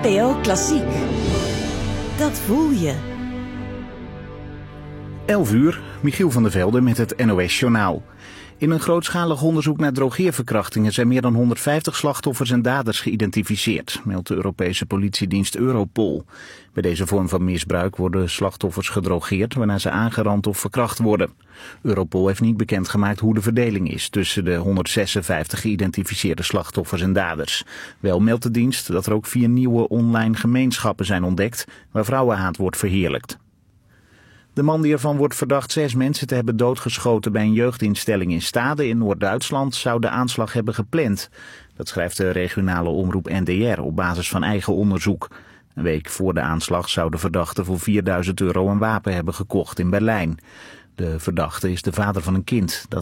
NPO Klassiek. Dat voel je. 11:00, Michiel van der Velde met het NOS-journaal. In een grootschalig onderzoek naar drogeerverkrachtingen zijn meer dan 150 slachtoffers en daders geïdentificeerd, meldt de Europese politiedienst Europol. Bij deze vorm van misbruik worden slachtoffers gedrogeerd waarna ze aangerand of verkracht worden. Europol heeft niet bekendgemaakt hoe de verdeling is tussen de 156 geïdentificeerde slachtoffers en daders. Wel meldt de dienst dat er ook 4 nieuwe online gemeenschappen zijn ontdekt waar vrouwenhaat wordt verheerlijkt. De man die ervan wordt verdacht 6 mensen te hebben doodgeschoten bij een jeugdinstelling in Stade in Noord-Duitsland zou de aanslag hebben gepland. Dat schrijft de regionale omroep NDR op basis van eigen onderzoek. Een week voor de aanslag zou de verdachte voor €4.000 een wapen hebben gekocht in Berlijn. De verdachte is de vader van een kind dat